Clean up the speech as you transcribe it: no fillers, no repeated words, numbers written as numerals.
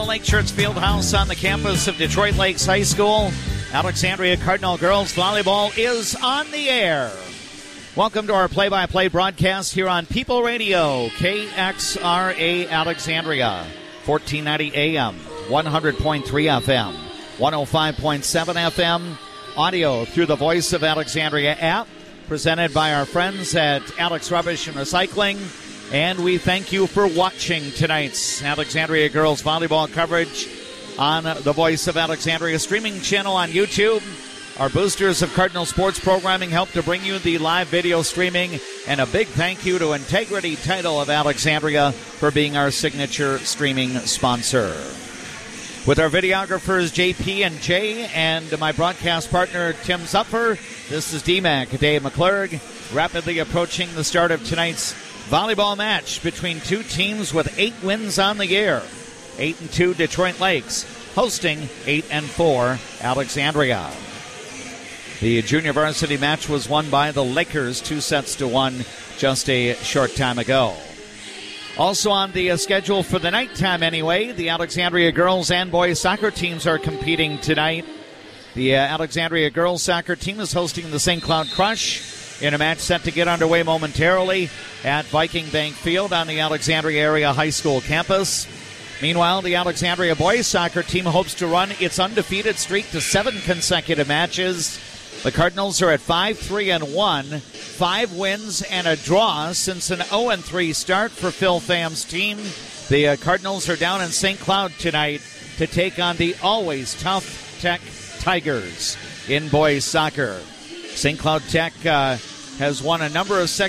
Lake Church Fieldhouse on the campus of Detroit Lakes High School. Alexandria Cardinal Girls Volleyball is on the air. Welcome to our play-by-play broadcast here on People Radio, KXRA Alexandria, 1490 AM, 100.3 FM, 105.7 FM, audio through the Voice of Alexandria app, presented by our friends at Alex Rubbish and Recycling. And we thank you for watching tonight's Alexandria Girls Volleyball coverage on the Voice of Alexandria streaming channel on YouTube. Our boosters of Cardinal Sports Programming help to bring you the live video streaming. And a big thank you to Integrity Title of Alexandria for being our signature streaming sponsor. With our videographers JP and Jay and my broadcast partner Tim Zupfer, this is DMAC, Dave McClurg, rapidly approaching the start of tonight's volleyball match between two teams with 8 wins on the year. 8-2 Detroit Lakes hosting 8-4 Alexandria. The junior varsity match was won by the Lakers 2-1 just a short time ago. Also on the schedule for the nighttime anyway, the Alexandria girls and boys soccer teams are competing tonight. The Alexandria girls soccer team is hosting the St. Cloud Crush in a match set to get underway momentarily at Viking Bank Field on the Alexandria Area High School campus. Meanwhile, the Alexandria boys soccer team hopes to run its undefeated streak to 7 consecutive matches. The Cardinals are at 5-3-1, 5 wins and a draw since an 0-3 start for Phil Tham's team. The Cardinals are down in St. Cloud tonight to take on the always tough Tech Tigers in boys soccer. St. Cloud Tech has won a number of